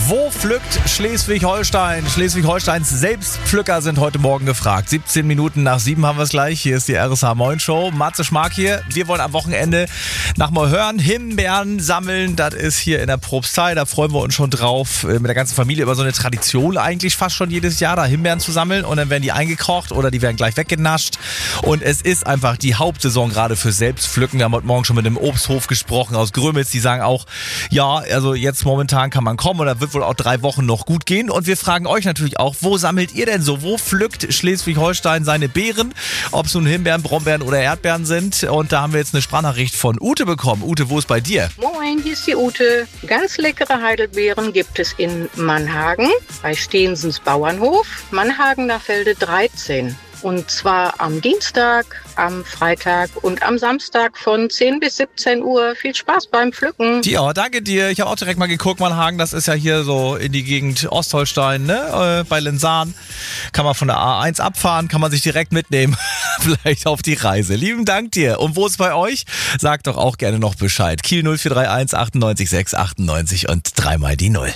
Wo pflückt Schleswig-Holstein? Schleswig-Holsteins Selbstpflücker sind heute Morgen gefragt. 17 Minuten nach 7 haben wir es gleich. Hier ist die RSH Moin Show. Matze Schmark hier. Wir wollen am Wochenende nach Mollhörn Himbeeren sammeln. Das ist hier in der Propstei. Da freuen wir uns schon drauf. Mit der ganzen Familie über so eine Tradition eigentlich fast schon jedes Jahr, da Himbeeren zu sammeln. Und dann werden die eingekocht oder die werden gleich weggenascht. Und es ist einfach die Hauptsaison gerade für Selbstpflücken. Wir haben heute Morgen schon mit dem Obsthof gesprochen aus Grömitz. Die sagen auch, ja, also jetzt momentan kann man kommen oder wird wohl auch 3 Wochen noch gut gehen. Und wir fragen euch natürlich auch, wo sammelt ihr denn so? Wo pflückt Schleswig-Holstein seine Beeren? Ob es nun Himbeeren, Brombeeren oder Erdbeeren sind. Und da haben wir jetzt eine Sprachnachricht von Ute bekommen. Ute, wo ist bei dir? Moin, hier ist die Ute. Ganz leckere Heidelbeeren gibt es in Mannhagen bei Steensens Bauernhof. Mannhagen nach Felde 13. Und zwar am Dienstag, am Freitag und am Samstag von 10 bis 17 Uhr. Viel Spaß beim Pflücken. Ja, danke dir. Ich habe auch direkt mal geguckt, Mannhagen, das ist ja hier so in die Gegend Ostholstein, ne? Bei Lensahn. Kann man von der A1 abfahren, kann man sich direkt mitnehmen. Vielleicht auf die Reise. Lieben Dank dir. Und wo ist bei euch? Sagt doch auch gerne noch Bescheid. Kiel 0431 98 6 98 und 3 mal die 0.